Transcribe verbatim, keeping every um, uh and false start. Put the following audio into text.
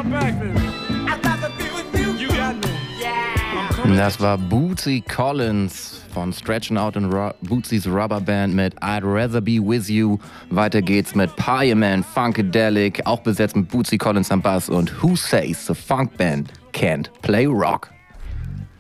Das war Bootsy Collins von Stretchin' Out und Ru- Bootsy's Rubber Band mit I'd Rather Be With You. Weiter geht's mit Parliament Funkadelic, auch besetzt mit Bootsy Collins am Bass und Who Says the Funk Band Can't Play Rock.